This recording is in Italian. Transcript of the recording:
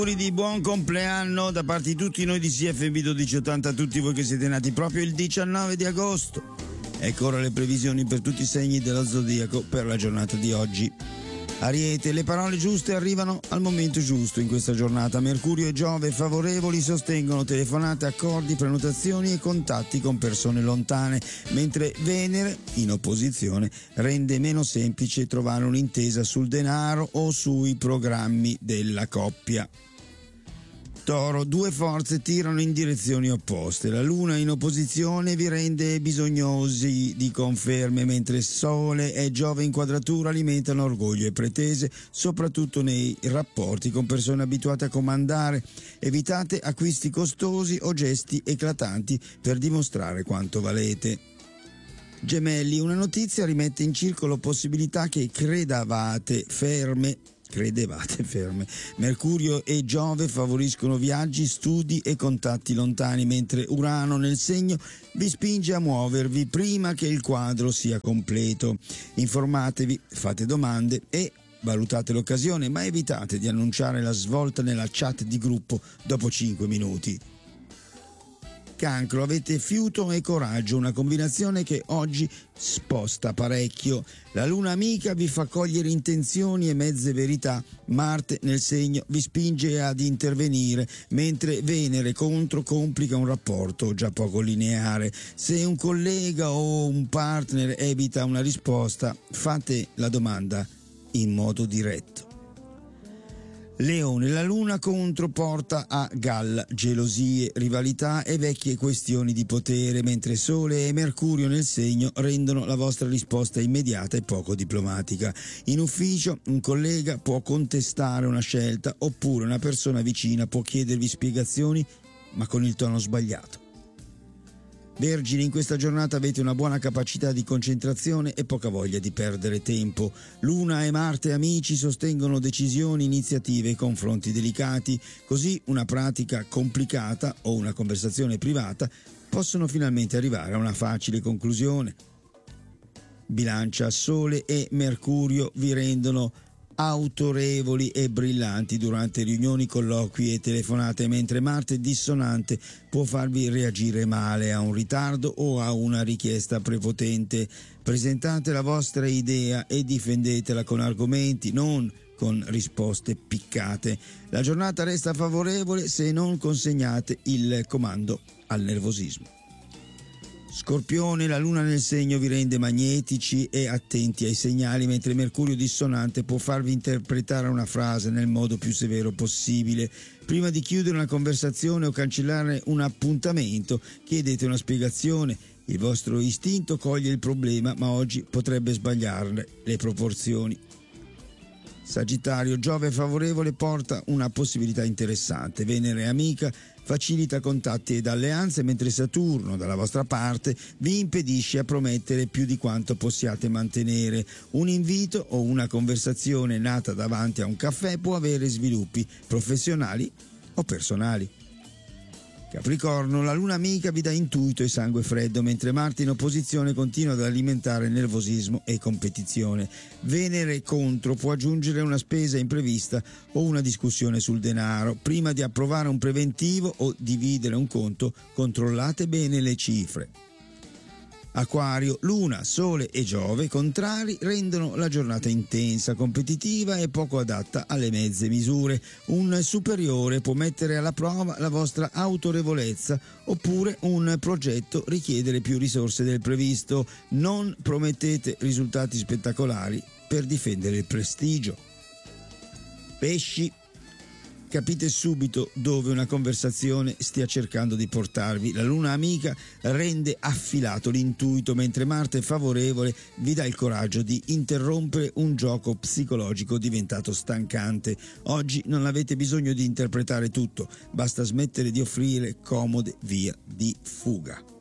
Di buon compleanno da parte di tutti noi di CFB 1280 a tutti voi che siete nati proprio il 19 di agosto. Ecco ora le previsioni per tutti i segni dello zodiaco per la giornata di oggi. Ariete, le parole giuste arrivano al momento giusto in questa giornata. Mercurio e Giove favorevoli sostengono telefonate, accordi, prenotazioni e contatti con persone lontane, mentre Venere, in opposizione, rende meno semplice trovare un'intesa sul denaro o sui programmi della coppia. Toro, due forze tirano in direzioni opposte. La Luna in opposizione vi rende bisognosi di conferme, mentre Sole e Giove in quadratura alimentano orgoglio e pretese, soprattutto nei rapporti con persone abituate a comandare. Evitate acquisti costosi o gesti eclatanti per dimostrare quanto valete. Gemelli, una notizia rimette in circolo possibilità che credevate ferme. Mercurio e Giove favoriscono viaggi, studi e contatti lontani, mentre Urano nel segno vi spinge a muovervi prima che il quadro sia completo. Informatevi, fate domande e valutate l'occasione, ma evitate di annunciare la svolta nella chat di gruppo dopo 5 minuti. Cancro, avete fiuto e coraggio, una combinazione che oggi sposta parecchio. La luna amica vi fa cogliere intenzioni e mezze verità. Marte nel segno vi spinge ad intervenire, mentre Venere contro complica un rapporto già poco lineare. Se un collega o un partner evita una risposta, fate la domanda in modo diretto. Leone, la luna contro porta a galla gelosie, rivalità e vecchie questioni di potere, mentre Sole e Mercurio nel segno rendono la vostra risposta immediata e poco diplomatica. In ufficio un collega può contestare una scelta, oppure una persona vicina può chiedervi spiegazioni, ma con il tono sbagliato. Vergine, in questa giornata avete una buona capacità di concentrazione e poca voglia di perdere tempo. Luna e Marte amici sostengono decisioni, iniziative e confronti delicati, così una pratica complicata o una conversazione privata possono finalmente arrivare a una facile conclusione. Bilancia, Sole e Mercurio vi rendono autorevoli e brillanti durante riunioni, colloqui e telefonate, mentre Marte dissonante può farvi reagire male a un ritardo o a una richiesta prepotente. Presentate la vostra idea e difendetela con argomenti, non con risposte piccate. La giornata resta favorevole se non consegnate il comando al nervosismo. Scorpione, la luna nel segno vi rende magnetici e attenti ai segnali, mentre Mercurio dissonante può farvi interpretare una frase nel modo più severo possibile. Prima di chiudere una conversazione o cancellare un appuntamento, chiedete una spiegazione. Il vostro istinto coglie il problema, ma oggi potrebbe sbagliarne le proporzioni. Sagittario, Giove favorevole porta una possibilità interessante. Venere amica facilita contatti ed alleanze, mentre Saturno, dalla vostra parte, vi impedisce a promettere più di quanto possiate mantenere. Un invito o una conversazione nata davanti a un caffè può avere sviluppi professionali o personali. Capricorno, la luna amica vi dà intuito e sangue freddo, mentre Marte in opposizione continua ad alimentare nervosismo e competizione. Venere contro può aggiungere una spesa imprevista o una discussione sul denaro. Prima di approvare un preventivo o dividere un conto, controllate bene le cifre. Acquario, Luna, Sole e Giove contrari rendono la giornata intensa, competitiva e poco adatta alle mezze misure. Un superiore può mettere alla prova la vostra autorevolezza, oppure un progetto richiedere più risorse del previsto. Non promettete risultati spettacolari per difendere il prestigio. Pesci, capite subito dove una conversazione stia cercando di portarvi. La luna amica rende affilato l'intuito, mentre Marte favorevole vi dà il coraggio di interrompere un gioco psicologico diventato stancante. Oggi non avete bisogno di interpretare tutto, basta smettere di offrire comode vie di fuga.